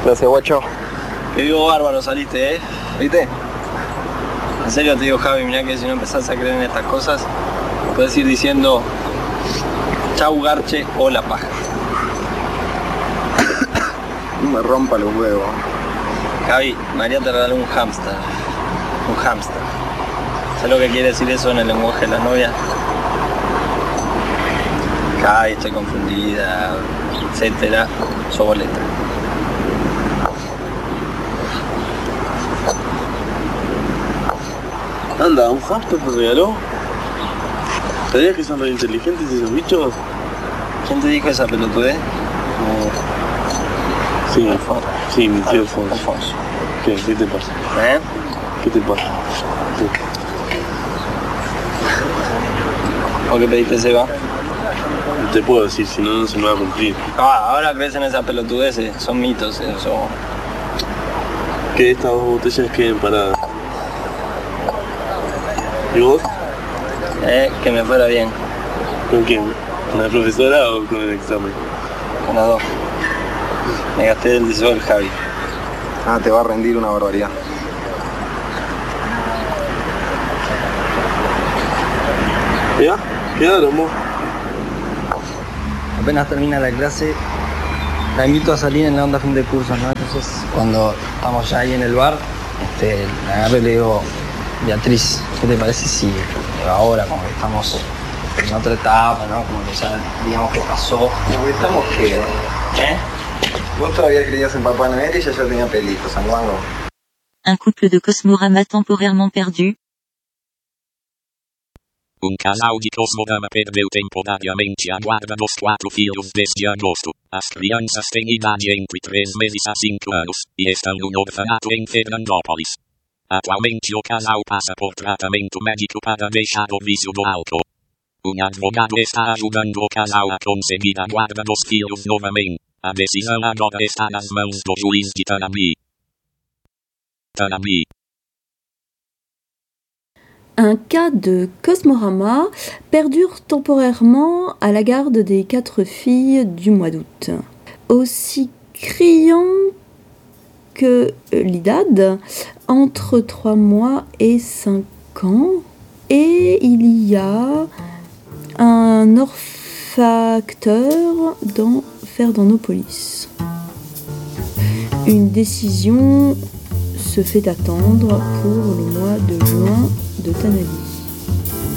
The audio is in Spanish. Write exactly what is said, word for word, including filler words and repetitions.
Gracias, guacho. Te digo bárbaro saliste, ¿eh? ¿Viste? En serio te digo, Javi, mirá que si no empezás a creer en estas cosas, puedes ir diciendo chau garche o la paja. No me rompa los huevos. Javi, María te regaló un hámster. Un hámster. ¿Sabes lo que quiere decir eso en el lenguaje de las novias? Javi, estoy confundida, etcétera. Soboleta. Anda, ¿un hámster te regaló? ¿Sabías que son re inteligentes esos bichos? ¿Quién te dijo esa pelotudez? No. Sí, Alfonso. Sí, mi tío Alfonso. Alfonso. ¿Qué? ¿Qué te pasa? ¿Eh? ¿Qué te pasa? ¿Qué? ¿O qué pediste, Seba? No te puedo decir, si no, no se me va a cumplir. Ah, ahora crees en esas pelotudeces, son mitos, eso. Que estas dos botellas queden paradas. ¿Y vos? Eh, que me fuera bien. ¿Con quién? ¿Con la profesora o con el examen? Con las dos. Me gasté el deseo del Javi. Ah, te va a rendir una barbaridad. ¿Ya? Quedaron vos. Apenas termina la clase, la invito a salir en la onda fin de curso, ¿no? Entonces, cuando estamos ya ahí en el bar, este, la agarro y le digo, Beatriz, ¿qué te parece si ahora, como que estamos en otra etapa, ¿no? Como que ya, digamos que pasó. Como estamos que... ¿Eh? Vos todavía creías en Papá Noel y ella ya tenía pelitos, San Juan. Un couple de Cosmorama temporairement perdu. Un casal de Cosmorama perdeu temporariamente a guarda dos quatro filhos desde agosto. As crianças têm idade entre três meses a cinco anos, e estão no orfanato em Fernandópolis. Atualmente o casal passa por tratamento médico para deixar o vício do álcool. Um advogado está ajudando o casal a conseguir a guarda dos filhos novamente. A decisão agora está nas mãos do juiz de Tanabi. Tanabi. Un cas de Cosmorama perdure temporairement à la garde des quatre filles du mois d'août. Aussi criant que l'Idad, entre trois mois et cinq ans, et il y a un orfacteur dans Fernandópolis. Une décision se fait attendre pour le mois de juin de Tanabi.